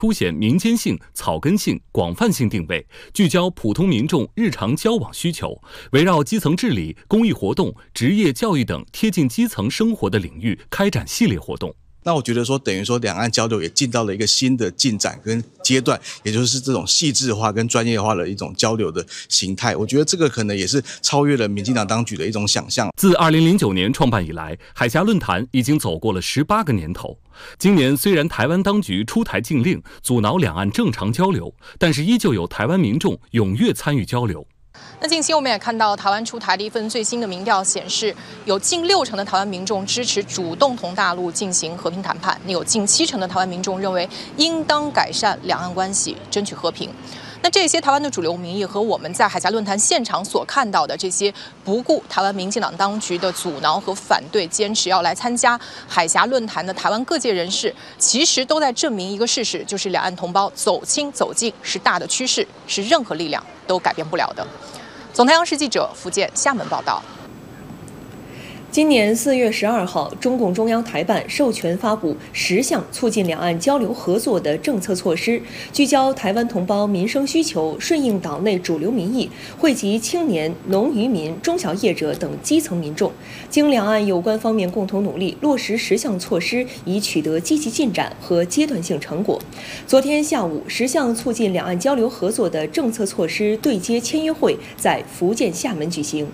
凸显民间性、草根性、广泛性定位，聚焦普通民众日常交往需求，围绕基层治理、公益活动、职业教育等贴近基层生活的领域开展系列活动。 那我觉得说，等于说两岸交流也进到了一个新的进展跟阶段，也就是这种细致化跟专业化的一种交流的形态。我觉得这个可能也是超越了民进党当局的一种想象。 自2009年创办以来，海峡论坛已经走过了18个年头。今年虽然台湾当局出台禁令，阻挠两岸正常交流，但是依旧有台湾民众踊跃参与交流。 那近期我们也看到，台湾出台的一份最新的民调显示，有近60%的台湾民众支持主动同大陆进行和平谈判，那有近70%的台湾民众认为应当改善两岸关系，争取和平。那这些台湾的主流民意和我们在海峡论坛现场所看到的这些不顾台湾民进党当局的阻挠和反对，坚持要来参加海峡论坛的台湾各界人士，其实都在证明一个事实，就是两岸同胞走亲走近是大的趋势，是任何力量都改变不了的。总台央视记者福建厦门报道。 今年4月12号，中共中央台办授权发布10项促进两岸交流合作的政策措施，聚焦台湾同胞民生需求，顺应岛内主流民意，惠及青年、农渔民、中小业者等基层民众。经两岸有关方面共同努力，落实10项措施已取得积极进展和阶段性成果。昨天下午，10项促进两岸交流合作的政策措施对接签约会在福建厦门举行。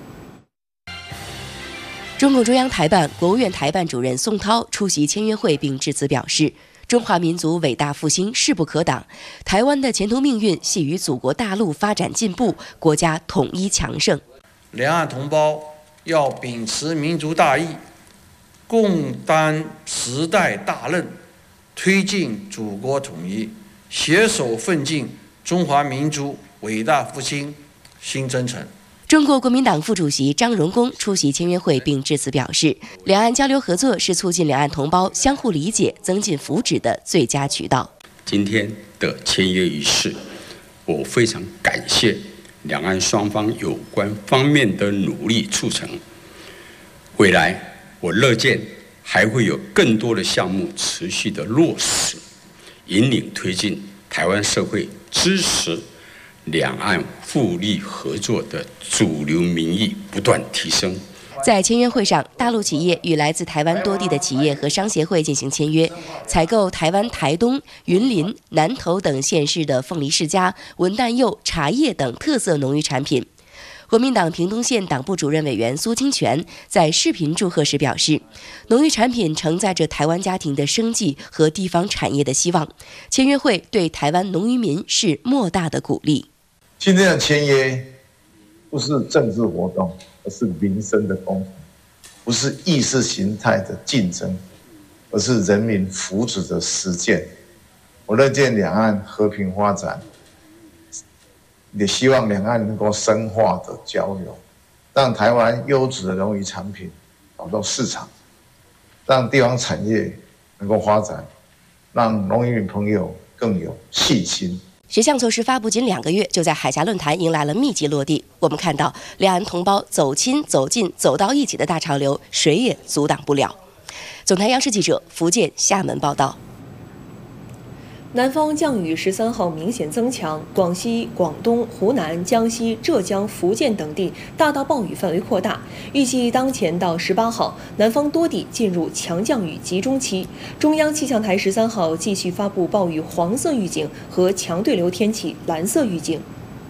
中共中央台办、国务院台办主任宋涛出席签约会并致辞表示，中华民族伟大复兴势不可挡，台湾的前途命运系于祖国大陆发展进步，国家统一强盛。 两岸同胞要秉持民族大义，共担时代大任，推进祖国统一，携手奋进中华民族伟大复兴新征程。 中国国民党副主席张荣恭出席签约会并致辞表示，两岸交流合作是促进两岸同胞相互理解、增进福祉的最佳渠道。 今天的签约仪式，我非常感谢两岸双方有关方面的努力促成。未来我乐见还会有更多的项目持续的落实，引领推进台湾社会支持两岸互利合作的主流民意不断提升。 在签约会上，大陆企业与来自台湾多地的企业和商协会进行签约，采购台湾台东、云林、南投等县市的凤梨世家、文旦柚、茶叶等特色农渔产品。国民党屏东县党部主任委员苏清泉在视频祝贺时表示，农渔产品承载着台湾家庭的生计和地方产业的希望，签约会对台湾农渔民是莫大的鼓励。 今天的签约不是政治活动，而是民生的工程，不是意识形态的竞争，而是人民福祉的实践。我乐见两岸和平发展，也希望两岸能够深化的交流，让台湾优质的农渔产品找到市场，让地方产业能够发展，让农渔民朋友更有信心。 10项措施发布仅2个月，就在海峡论坛迎来了密集落地。我们看到两岸同胞走亲走近走到一起的大潮流，谁也阻挡不了。总台央视记者福建厦门报道。 南方降雨13号明显增强，广西、广东、湖南、江西、浙江、福建等地大到暴雨范围扩大。预计当前到18号，南方多地进入强降雨集中期。中央气象台13号继续发布暴雨黄色预警和强对流天气蓝色预警。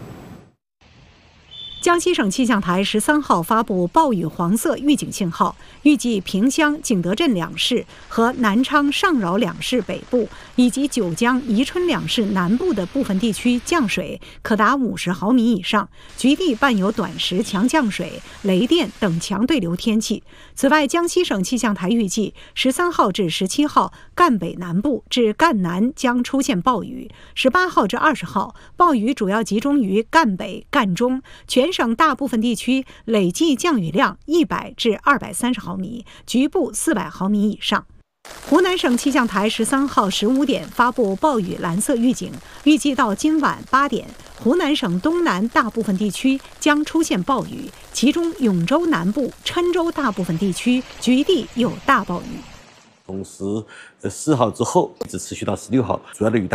江西省气象台13号发布暴雨黄色预警信号，预计萍乡、景德镇2市和南昌、上饶2市北部以及九江、宜春2市南部的部分地区降水可达50毫米以上，局地伴有短时强降水、雷电等强对流天气。此外，江西省气象台预计13号至17号，赣北南部至赣南将出现暴雨；18号至20号，暴雨主要集中于赣北、赣中，全省大部分地区累计降雨量100至230毫米，局部400毫米以上。湖南省气象台13号15点发布暴雨蓝色预警，预计到今晚8点，湖南省东南大部分地区将出现暴雨，其中永州南部、郴州大部分地区局地有大暴雨。 从14号之后一直持续到16号，主要的雨带